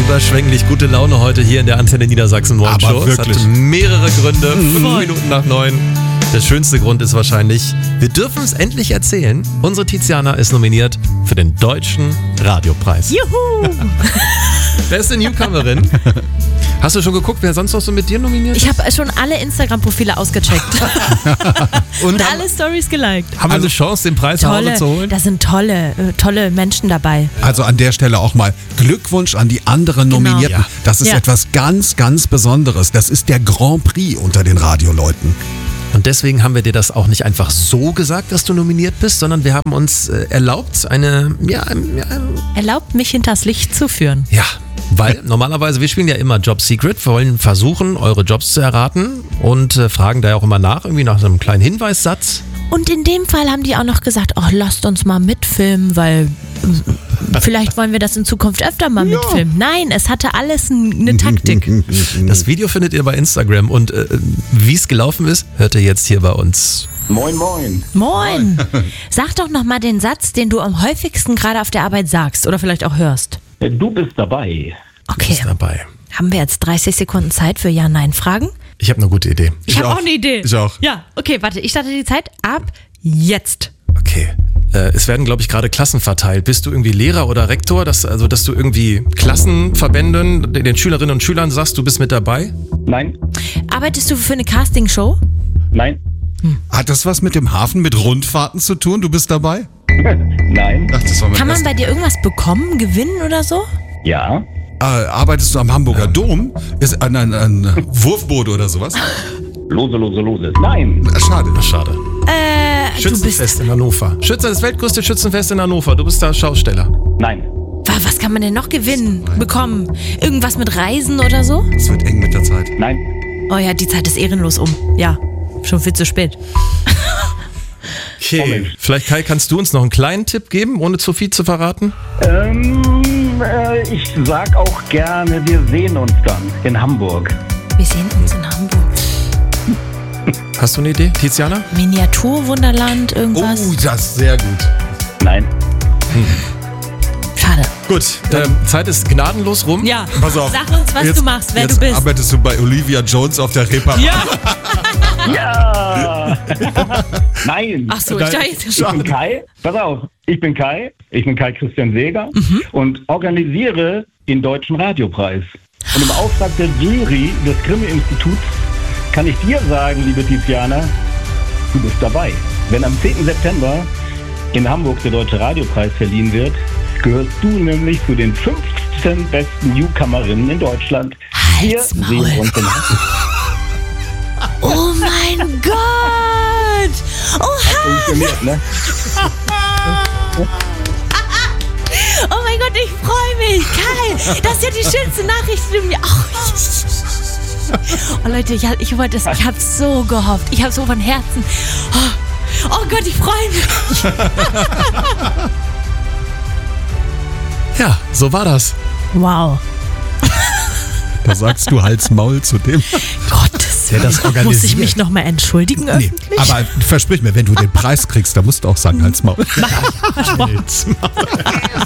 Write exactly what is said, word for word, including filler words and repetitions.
überschwänglich gute Laune heute hier in der Antenne Niedersachsen Morgen Show. Es hat mehrere Gründe. Fünf Minuten nach neun. Der schönste Grund ist wahrscheinlich, wir dürfen es endlich erzählen. Unsere Tiziana ist nominiert für den Deutschen Radiopreis. Juhu! Beste Newcomerin. Hast du schon geguckt, wer sonst noch so mit dir nominiert ist? Ich habe schon alle Instagram-Profile ausgecheckt. Und, Und alle Stories geliked. Haben wir also eine Chance, den Preis nach Hause zu holen? Da sind tolle, äh, tolle Menschen dabei. Also an der Stelle auch mal Glückwunsch an die anderen Genau. Nominierten. Ja. Das ist Ja. etwas ganz, ganz Besonderes. Das ist der Grand Prix unter den Radioleuten. Und deswegen haben wir dir das auch nicht einfach so gesagt, dass du nominiert bist, sondern wir haben uns äh, erlaubt, eine, ja, ja, Erlaubt mich hinters Licht zu führen. ja, weil normalerweise, wir spielen ja immer Job Secret, wir wollen versuchen, eure Jobs zu erraten und äh, fragen da ja auch immer nach, irgendwie nach so einem kleinen Hinweissatz. Und in dem Fall haben die auch noch gesagt, ach, lasst uns mal mitfilmen, weil äh, vielleicht wollen wir das in Zukunft öfter mal mitfilmen. Nein, es hatte alles n- eine Taktik. Das Video findet ihr bei Instagram und äh, wie es gelaufen ist, hört ihr jetzt hier bei uns. Moin, moin. Moin. Sag doch noch mal den Satz, den du am häufigsten gerade auf der Arbeit sagst oder vielleicht auch hörst. Du bist dabei. Okay, Ist dabei. haben wir jetzt dreißig Sekunden Zeit für Ja-Nein-Fragen? Ich habe eine gute Idee. Ich, habe auch eine Idee. Ich auch. Ja, okay, warte, ich starte die Zeit ab jetzt. Okay. Äh, es werden, glaube ich, gerade Klassen verteilt. Bist du irgendwie Lehrer oder Rektor? Dass, also, dass du irgendwie Klassenverbänden, den Schülerinnen und Schülern sagst, du bist mit dabei? Nein, Arbeitest du für eine Castingshow? nein, Hat das was mit dem Hafen, mit Rundfahrten zu tun? Du bist dabei? nein, Ach, das war mein Kann man erster- bei dir irgendwas bekommen, gewinnen oder so? ja, äh, Arbeitest du am Hamburger Dom? Ist ein, ein, ein Wurfboot oder sowas? lose, lose, lose. Nein, Ah, schade. Ach, schade. Äh, du bist. Schützenfest in Hannover. Schütze, das weltgrößte Schützenfest in Hannover. Du bist da Schausteller. nein, Wa- Was kann man denn noch gewinnen, bekommen? Irgendwas mit Reisen oder so? Es wird eng mit der Zeit. nein. Oh ja, die Zeit ist ehrenlos um. Ja, schon viel zu spät. Okay. Vielleicht, Kai, kannst du uns noch einen kleinen Tipp geben, ohne zu viel zu verraten? Ähm, äh, ich sag auch gerne, wir sehen uns dann in Hamburg. Wir sehen uns in Hamburg. Hast du eine Idee, Tiziana? Miniaturwunderland, irgendwas? Oh, das ist sehr gut. Nein, Schade. Gut, ähm, Zeit ist gnadenlos rum. Ja, Pass auf. sag uns, was Jetzt- du machst, wer jetzt du bist. arbeitest du bei Olivia Jones auf der Reeperbahn. Ja. ja, nein. Ach so, ich dachte jetzt Ich bin Kai, pass auf, ich bin Kai, ich bin Kai Christian Seeger und organisiere den Deutschen Radiopreis. Und im Auftrag der Jury des Grimme-Instituts kann ich dir sagen, liebe Tiziana, du bist dabei. Wenn am zehnten September in Hamburg der Deutsche Radiopreis verliehen wird, gehörst du nämlich zu den fünfzehn besten Newcomerinnen in Deutschland. Wir Halt's Maul. sehen uns in Hamburg. Oh mein Gott! Oha! Funktioniert, ne? Oh mein Gott, ich freue mich! Kai, das ist ja die schönste Nachricht, die du mir... Oh, oh Leute, ich, ich wollte das, ich habe so gehofft. Ich habe so von Herzen... Oh, oh Gott, ich freue mich! Ja, so war das. Wow. Da sagst du Hals-Maul zu dem. Gottes Der das Willen. Muss ich organisiert. mich nochmal entschuldigen Nee, öffentlich? aber versprich mir, wenn du den Preis kriegst, da musst du auch sagen Hals-Maul. Versprochen.